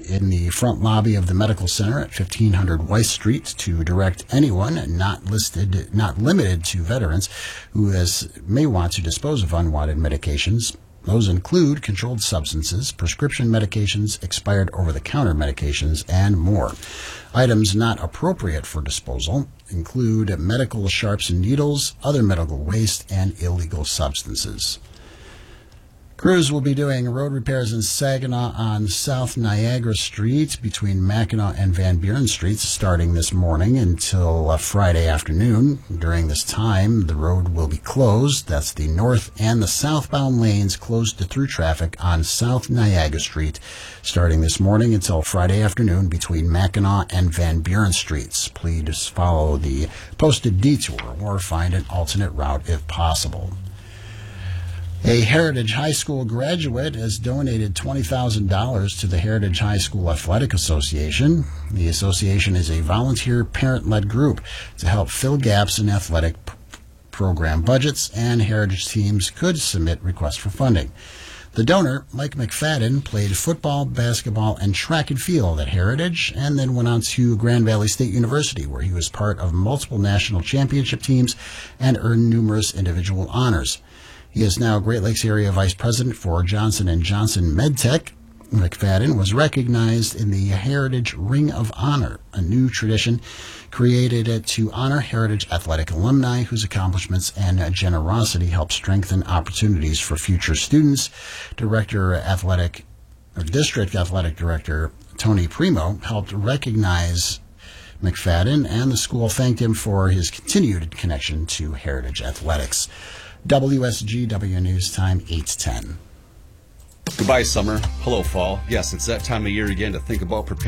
in the front lobby of the medical center at 1500 Weiss Street to direct anyone not limited to veterans who may want to dispose of unwanted medications. Those include controlled substances, prescription medications, expired over-the-counter medications, and more. Items not appropriate for disposal include medical sharps and needles, other medical waste, and illegal substances. Crews will be doing road repairs in Saginaw on South Niagara Street between Mackinac and Van Buren Streets starting this morning until Friday afternoon. During this time, the road will be closed. That's the north and the southbound lanes closed to through traffic on South Niagara Street starting this morning until Friday afternoon between Mackinac and Van Buren Streets. Please follow the posted detour or find an alternate route if possible. A Heritage High School graduate has donated $20,000 to the Heritage High School Athletic Association. The association is a volunteer parent-led group to help fill gaps in athletic program budgets, and Heritage teams could submit requests for funding. The donor, Mike McFadden, played football, basketball, and track and field at Heritage, and then went on to Grand Valley State University, where he was part of multiple national championship teams and earned numerous individual honors. He is now Great Lakes Area Vice President for Johnson & Johnson MedTech. McFadden was recognized in the Heritage Ring of Honor, a new tradition created to honor Heritage athletic alumni whose accomplishments and generosity help strengthen opportunities for future students. District Athletic Director Tony Primo helped recognize McFadden, and the school thanked him for his continued connection to Heritage athletics. WSGW News Time, 8:10. Goodbye, summer. Hello, fall. Yes, it's that time of year again to think about preparing